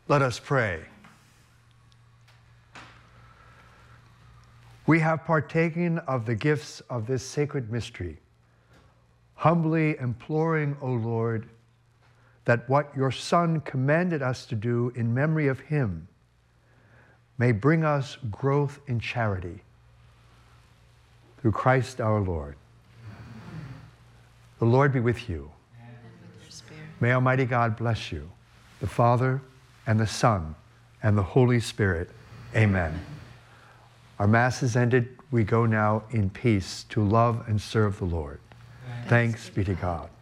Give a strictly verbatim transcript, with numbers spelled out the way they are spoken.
Let us pray. We have partaken of the gifts of this sacred mystery, humbly imploring, O Lord, that what your Son commanded us to do in memory of him may bring us growth in charity. Through Christ our Lord. The Lord be with you. And with your spirit. May Almighty God bless you, the Father and the Son and the Holy Spirit. Amen. Our Mass is ended. We go now in peace to love and serve the Lord. Thanks be to God.